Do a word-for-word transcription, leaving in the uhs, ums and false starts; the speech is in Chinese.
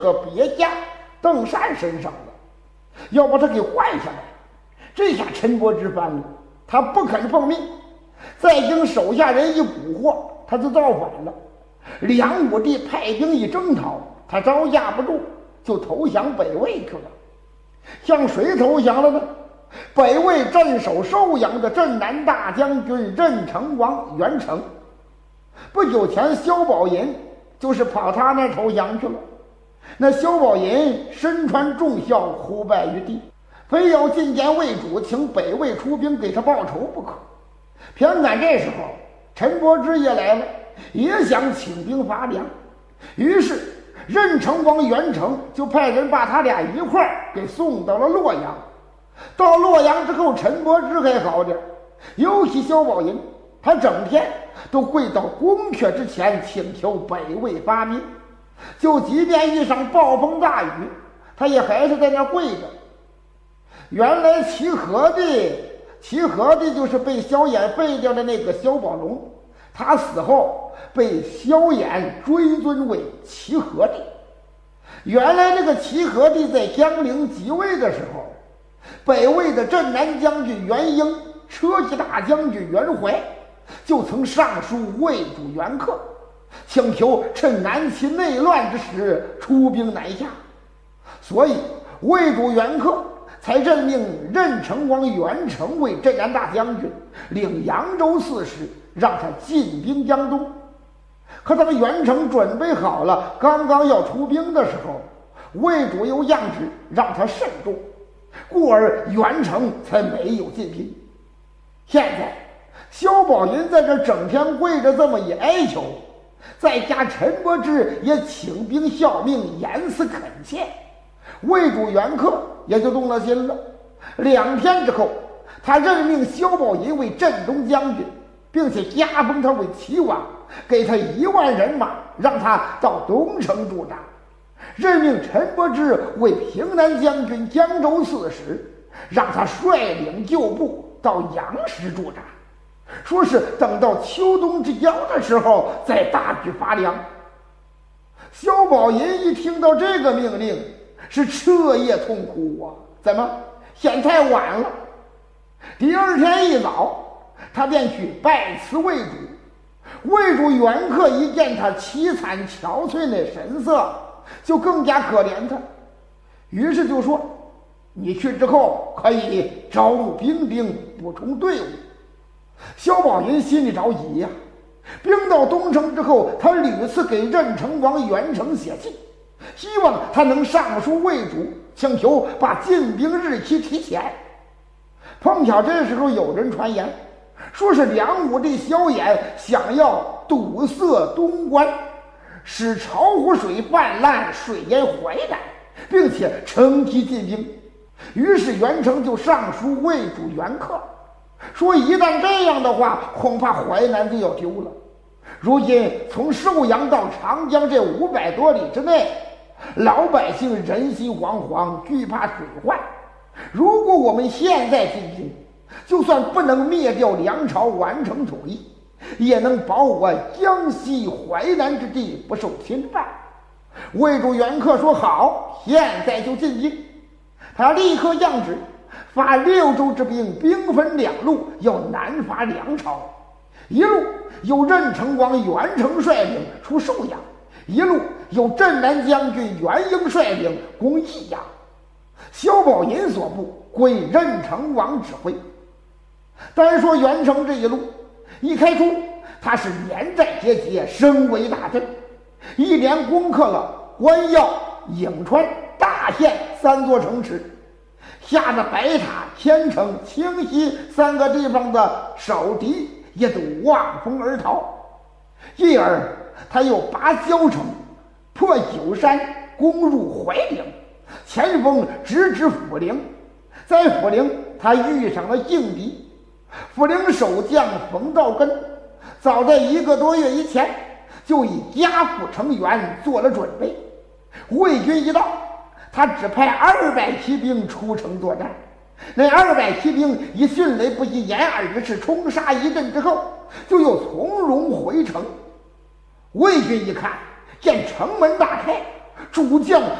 个别驾邓善身上了，要把他给换下来。这下陈伯之翻了，他不肯奉命，再经手下人一蛊惑，他就造反了。梁武帝派兵一征讨，他招架不住，就投降北魏去了。向谁投降了呢？北魏镇守寿阳的镇南大将军任城王袁成。不久前萧宝寅就是跑他那儿投降去了。那萧宝寅身穿重孝，呼拜于地，非要觐见魏主，请北魏出兵给他报仇不可。偏赶这时候陈伯之也来了，也想请兵伐梁。于是任城王袁成就派人把他俩一块儿给送到了洛阳。到洛阳之后，陈伯之还好点，尤其萧宝寅，他整天都跪到宫阙之前请求北魏发兵，就即便遇上暴风大雨，他也还是在那跪着。原来齐和帝齐和帝就是被萧衍废掉的那个萧宝龙，他死后被萧衍追尊为齐和帝。原来这个齐和帝在江陵即位的时候，北魏的镇南将军袁英、车骑大将军袁怀就曾上书魏主袁克，请求趁南齐内乱之时出兵南下。所以魏主袁克才任命任城王袁成为镇南大将军，领扬州刺史，让他进兵江东。可当袁成准备好了，刚刚要出兵的时候，魏主又降旨让他慎重，故而袁成才没有进兵。现在萧宝寅在这整天跪着这么一哀求，再加陈伯之也请兵效命，严词恳切，魏主袁克也就动了心了。两天之后，他任命萧宝寅为镇东将军，并且加封他为齐王，给他一万人马，让他到东城驻扎。任命陈伯之为平南将军、江州刺史，让他率领旧部到阳石驻扎，说是等到秋冬之交的时候再大举伐梁。萧宝寅一听到这个命令，是彻夜痛哭啊！怎么嫌太晚了？第二天一早，他便去拜辞魏主。魏主袁克一见他凄惨憔悴那神色，就更加可怜他，于是就说：“你去之后可以招募兵丁，补充队伍。”萧宝寅心里着急呀、啊。兵到东城之后，他屡次给任城王袁成写信，希望他能上书魏主，请求把进兵日期提前。碰巧这时候有人传言，说是梁武帝萧衍想要堵塞东关，使巢湖水泛滥，水淹淮南，并且乘机进兵。于是袁成就上书魏主袁克，说一旦这样的话，恐怕淮南就要丢了。如今从寿阳到长江这五百多里之内，老百姓人心惶惶，惧怕水患。如果我们现在进兵，就算不能灭掉梁朝，完成统一，也能保我江西淮南之地不受侵犯。魏主袁克说好，现在就进兵。他立刻降旨，发六州之兵，兵分两路，要南伐梁朝。一路由任城王袁成率领出寿阳，一路由镇南将军袁英率领攻益阳。萧宝寅所部归任城王指挥。单说袁成这一路一开出，他是连战节节，声威大振，一连攻克了关耀、颍川、大县三座城池，吓得白塔、天城、清溪三个地方的守敌也都望风而逃。继而他又拔交城，破九山，攻入怀陵，前锋直指涪陵。在涪陵他遇上了劲敌，涪陵守将冯道根早在一个多月以前就已加固成员，做了准备。魏军一到，他只派二百骑兵出城作战。那二百骑兵以迅雷不及掩耳之势冲杀一阵之后，就又从容回城。魏军一看，见城门大开， 诸将